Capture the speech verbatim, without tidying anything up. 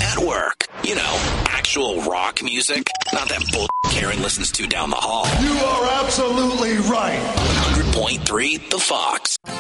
Network. You know, actual rock music, not that bull Karen listens to down the hall. You are absolutely right. one hundred point three The Fox.